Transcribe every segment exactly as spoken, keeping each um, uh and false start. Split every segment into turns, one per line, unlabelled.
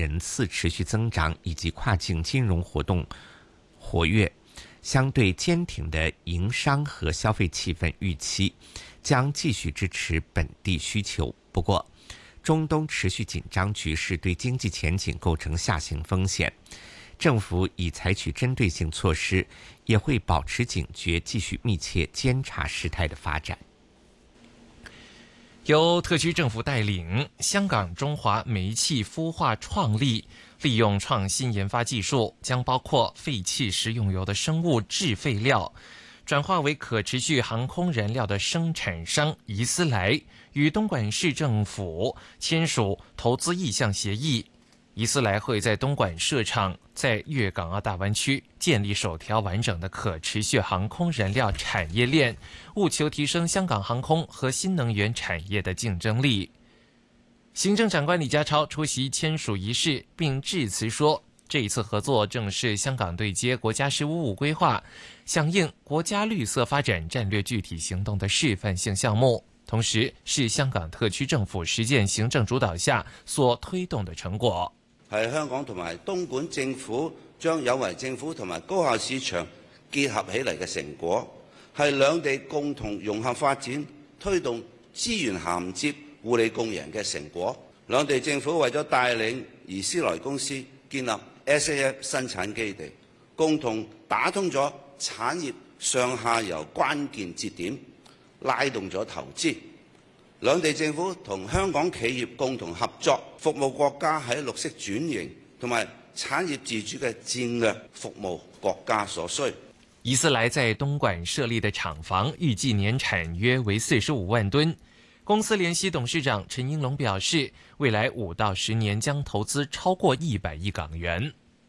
人次持续增长以及跨境金融活动活跃，相对坚挺的营商和消费气氛预期将继续支持本地需求。不过，中东持续紧张局势对经济前景构成下行风险，政府已采取针对性措施，也会保持警觉，继续密切监察事态的发展。
由特区政府带领，香港中华煤气孵化创立，利用创新研发技术，将包括废弃食用油的生物质废料转化为可持续航空燃料的生产商怡思来与东莞市政府签署投资意向协议。怡思来会在东莞设厂，在粤港澳大湾区建立首条完整的可持续航空燃料产业链，务求提升香港航空和新能源产业的竞争力。行政长官李家超出席签署仪式，并致辞说，这一次合作正是香港对接国家“十五五”规划，响应国家绿色发展战略具体行动的示范性项目，同時是香港特區政府實踐行政主導下所推動的成果。
係香港同埋東莞政府將有為政府同埋高效市場結合起嚟嘅成果，係兩地共同融合發展、推動資源銜接、互利共贏嘅成果。兩地政府為咗帶領怡思來公司建立 S A F 生產基地，共同打通咗產業上下游關鍵節點，拉動咗投資。兩地政府同香港企業共同合作，服務國家喺綠色轉型同埋產業自主嘅戰略服務國家所需。
怡思來在東莞設立的廠房預計年產約為四十五萬噸。公司聯席董事長陳英龍表示，未來五到十年將投資超過一百億港元。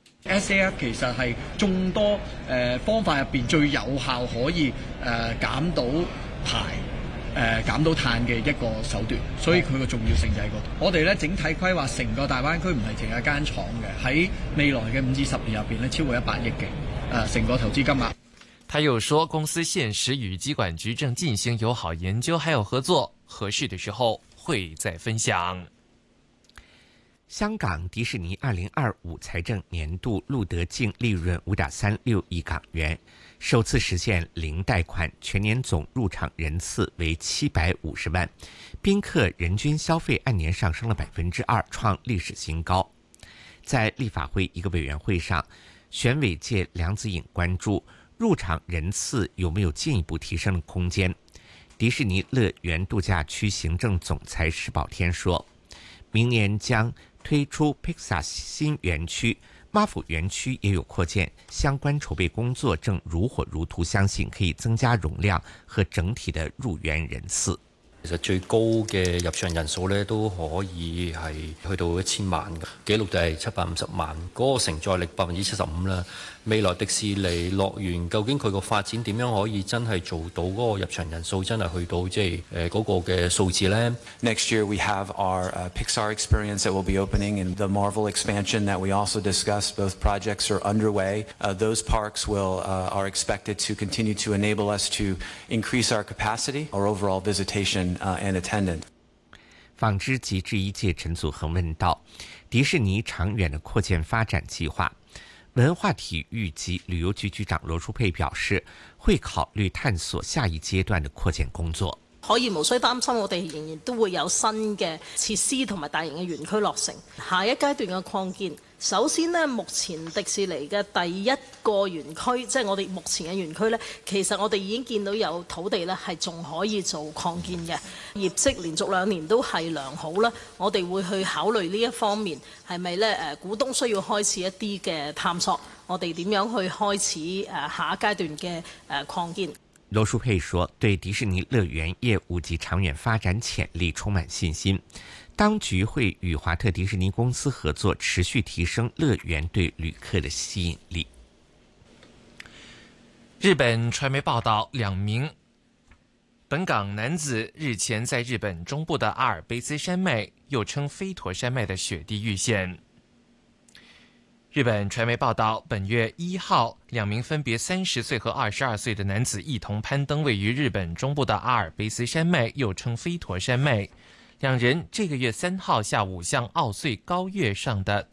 S A F 其實係眾多誒方法入邊最有效可以誒減到排。誒減到碳嘅一個手段，所以佢個重要性就喺嗰度。我哋咧整體規劃成個大灣區唔係淨係一間廠嘅，喺未來嘅五至十年入邊咧超過一百億嘅誒成個投資金額。
他又說，公司現時與機管局正進行友好研究，還有合作，合適的時候會再分享。
香港迪士尼二零二五財政年度錄得淨利潤五點三六億港元，首次實現零貸款，全年總入場人次為七百五十萬，賓客人均消費按年上升了百分之二，創歷史新高。在立法會一個委員會上，選委界梁子穎關注入場人次有沒有進一步提升的空間。迪士尼樂園度假區行政總裁施寶天說，明年將推出 Pixar 新園區，媽府園區也有擴建，相關籌備工作正如火如荼，相信可以增加容量和整體的入園人次。
其實最高嘅入場人數咧都可以係去到一千萬嘅，紀錄就係七百五十萬，嗰個承載力百分之七十五啦。未來迪士尼樂園究竟佢個發展點樣可以真係做到嗰個入場人數真係去到即係誒嗰個嘅數字呢？
Next year we have our uh, Pixar experience that will be opening and the Marvel expansion that we also discussed. Both projects are underway. Uh, those parks will uh, are expected to continue to enable us to increase our capacity, our overall visitation uh, and attendance.
纺织及制衣界陈祖恒问道，迪士尼长远的扩建发展计划。文化體育及旅遊局局長羅淑佩表示，會考慮探索下一階段的擴建工作。
可以無需擔心，我哋仍然都會有新嘅設施同埋大型嘅園區落成。下一階段嘅擴建，首先呢，目前迪士尼嘅第一個園區，即係我哋目前嘅園區呢，其實我哋已經見到有土地呢係仲可以做擴建嘅，業績連續兩年都係良好啦。我哋會去考慮呢一方面係咪呢？誒股東需要開始一啲嘅探索，我哋點樣去開始誒下一階段嘅誒擴建。
羅淑佩說，對迪士尼樂園業務及長遠發展潛力充滿信心，當局會與華特迪士尼公司合作，持續提升樂園對旅客的吸引力。
日本傳媒報道，兩名本港男子日前在日本中部的阿爾卑斯山脈，又稱飛陀山脈的雪地遇險。日本傳媒報道，本月一號，兩名分別三十歲和二十二歲的男子一同攀登位於日本中部的阿爾卑斯山脈，又稱飛陀山脈。兩人這個月三號下午向奧穗高岳上的